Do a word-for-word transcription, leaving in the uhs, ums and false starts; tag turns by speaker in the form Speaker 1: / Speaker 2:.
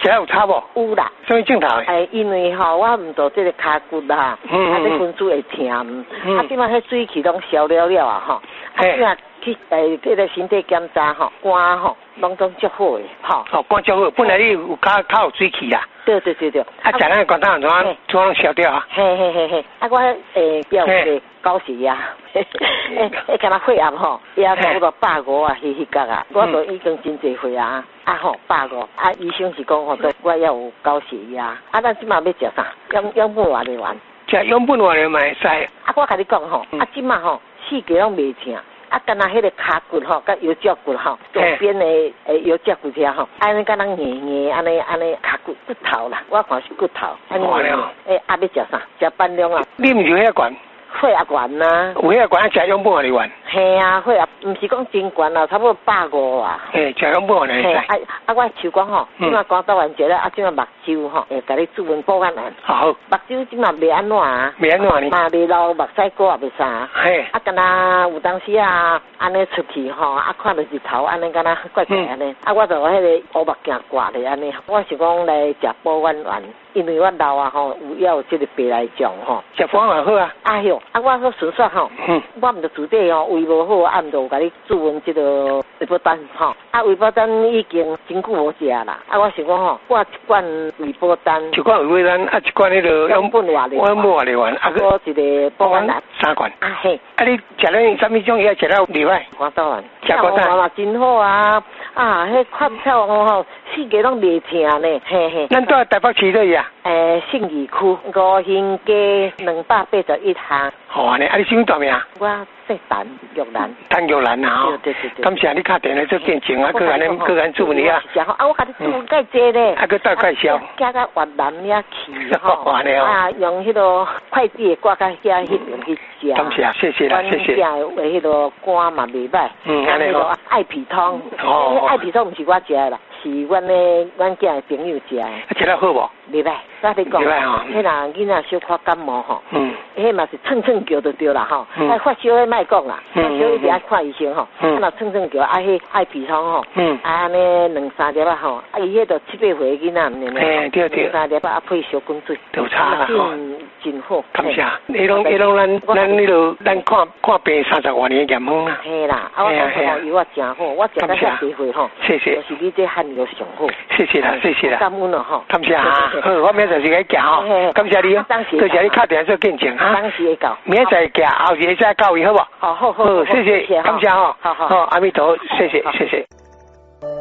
Speaker 1: 食有差无？
Speaker 2: 有啦。
Speaker 1: 什么镜头？
Speaker 2: 哎，因为吼，我毋做这个骹骨啦，
Speaker 1: 嗯
Speaker 2: 啊，你分子会疼，
Speaker 1: 嗯、
Speaker 2: 啊，即马迄水气拢消了了啊，吼，啊，即马去诶，这个身体检查吼，肝吼，拢总足好诶，吼。
Speaker 1: 哦，肝足好，本来你有骹骹有水气啦。
Speaker 2: 对对对对。
Speaker 1: 啊，食咱的肝胆怎啊怎啊消掉啊？
Speaker 2: 嘿嘿嘿嘿，啊，我诶有一个高血压，诶诶，敢若血压吼，压差不多百五啊，迄迄角啊，我都已经真济血压，啊吼百五，啊医生是讲吼，都我要有高血压，啊咱即马要食啥？养养本活力丸。食
Speaker 1: 养本活力嘛会使。
Speaker 2: 啊，我甲你讲吼，啊即马吼四肢拢袂疼。啊，敢若迄个骹骨吼，甲腰脊骨吼，左边的诶腰脊骨遐吼，安尼敢若硬硬，安尼安尼骹骨骨头啦，我看是骨头，安尼诶，啊要食啥？食半两啊？
Speaker 1: 你毋是血压悬？
Speaker 2: 血压悬呐。
Speaker 1: 有血压悬，食养本活力丸。
Speaker 2: 嘿啊，血压毋是讲真悬啦，差不多百五啊。
Speaker 1: 嘿，食养本活力会使。
Speaker 2: 啊啊，我手讲吼，即马肝导完节了，啊，即马目睭吼，会甲你注温保安安。
Speaker 1: 好。
Speaker 2: 目睭即马袂安怎啊？
Speaker 1: 袂安怎呢？
Speaker 2: 嘛袂流目屎膏也袂啥。
Speaker 1: 嘿。啊，
Speaker 2: 敢若有当时啊，安尼出去吼，啊看到日头安尼，敢若怪怪安尼。啊，我就迄个乌目镜挂咧安尼，我是讲来食保安丸。因为我老啊吼，有要有这个白内障吼，
Speaker 1: 食保安丸好啊。
Speaker 2: 哎哟，啊我说纯说吼，嗯，我毋着自己哦，胃无好，啊毋着有甲你注温这个胃保丹吼，啊胃保丹已经真久无食啦，啊我想讲吼，我一罐胃保丹，
Speaker 1: 一罐胃保丹，啊一罐迄个
Speaker 2: 养本活力，
Speaker 1: 养本活力丸，啊
Speaker 2: 个一个保安丸
Speaker 1: 三罐，
Speaker 2: 啊嘿，
Speaker 1: 啊你食了什么种药食了厉害？
Speaker 2: 肝导丸，
Speaker 1: 食肝胆
Speaker 2: 嘛真好啊，啊迄看跳吼，四肢拢袂疼呢，嘿嘿。
Speaker 1: 咱在台北市对呀？
Speaker 2: 诶，信义区五兴街两百八十一巷。
Speaker 1: 好安尼，啊你什么大名？
Speaker 2: 我姓陈，玉兰。
Speaker 1: 陈玉兰啊，吼。
Speaker 2: 对对对。
Speaker 1: 感谢你打电话做见证啊，个安尼个安祝你啊。
Speaker 2: 啊，我甲你做介济咧。
Speaker 1: 啊，个大介绍。
Speaker 2: 加到越南遐去吼。
Speaker 1: 安尼哦。
Speaker 2: 啊，用迄个快递挂到遐迄边去食。
Speaker 1: 感谢，谢谢啦，谢谢。
Speaker 2: 食为迄个肝嘛袂歹。
Speaker 1: 嗯，安尼哦。
Speaker 2: 爱皮汤。
Speaker 1: 哦。
Speaker 2: 爱皮汤毋是我食的啦，是阮的阮囝的朋友食的。啊，
Speaker 1: 食了好无？
Speaker 2: 袂歹，我你讲。
Speaker 1: 袂歹吼。
Speaker 2: 迄若囡仔小可感冒吼。嗯。迄嘛是蹭蹭叫就对啦吼。嗯。啊，发烧迄莫讲啦，发烧一定要看医生吼。嗯。啊，若蹭蹭叫，啊，迄爱皮汤吼。嗯。啊，安尼两三粒啊吼，啊，伊迄个七八岁囡仔毋呢。
Speaker 1: 嘿，对对。
Speaker 2: 两三粒啊，配小滚水。
Speaker 1: 有差啦吼。
Speaker 2: 真好。
Speaker 1: 感谢。迄拢迄拢咱咱迄落咱看看病三十多年的验方啦。
Speaker 2: 嘿啦，啊，我讲吼油啊真好，我食到遐地岁吼。
Speaker 1: 谢谢。
Speaker 2: 就是你这汗药上好。
Speaker 1: 谢谢啦，谢谢啦。
Speaker 2: 感恩咯吼。
Speaker 1: 感谢哈，好，我明仔载去行吼。感谢你哦。多谢你打电话做见证哈。
Speaker 2: 当时会到。
Speaker 1: 明仔载行，后日再到位好不好？
Speaker 2: 好好好。
Speaker 1: 谢谢，感谢哈。
Speaker 2: 好好。
Speaker 1: 好，阿弥陀佛，谢谢谢谢。